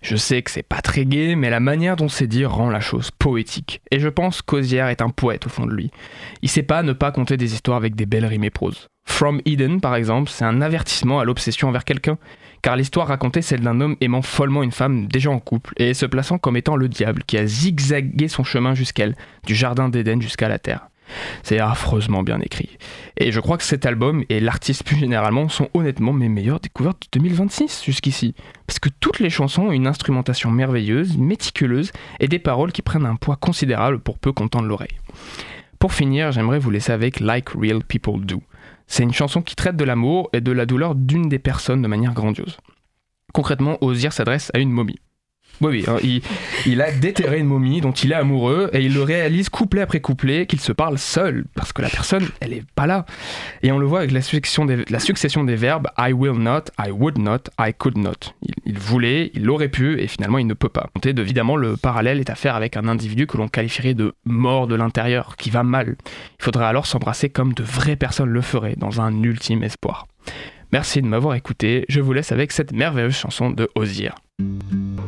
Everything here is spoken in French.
Je sais que c'est pas très gai, mais la manière dont c'est dit rend la chose poétique. Et je pense qu'Hozier est un poète au fond de lui. Il sait pas ne pas conter des histoires avec des belles rimes et proses. From Eden, par exemple, c'est un avertissement à l'obsession envers quelqu'un, car l'histoire racontée celle d'un homme aimant follement une femme déjà en couple et se plaçant comme étant le diable qui a zigzagué son chemin jusqu'elle, du jardin d'Éden jusqu'à la terre. C'est affreusement bien écrit. Et je crois que cet album et l'artiste plus généralement sont honnêtement mes meilleures découvertes de 2026 jusqu'ici. Parce que toutes les chansons ont une instrumentation merveilleuse, méticuleuse et des paroles qui prennent un poids considérable pour peu qu'on tende l'oreille. Pour finir, j'aimerais vous laisser avec Like Real People Do. C'est une chanson qui traite de l'amour et de la douleur d'une des personnes de manière grandiose. Concrètement, Hozier s'adresse à une momie. Oui, il a déterré une momie dont il est amoureux et il le réalise couplet après couplet qu'il se parle seul parce que la personne, elle est pas là. Et on le voit avec la succession des verbes I will not, I would not, I could not. Il voulait, il aurait pu et finalement il ne peut pas. Évidemment, le parallèle est à faire avec un individu que l'on qualifierait de mort de l'intérieur, qui va mal. Il faudrait alors s'embrasser comme de vraies personnes le feraient, dans un ultime espoir. Merci de m'avoir écouté, je vous laisse avec cette merveilleuse chanson de Hozier.